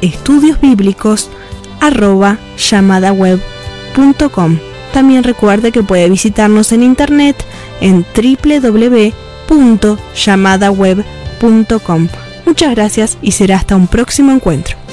estudiosbiblicos@llamadaweb.com. También recuerde que puede visitarnos en internet en www.llamadaweb.com. Muchas gracias y será hasta un próximo encuentro.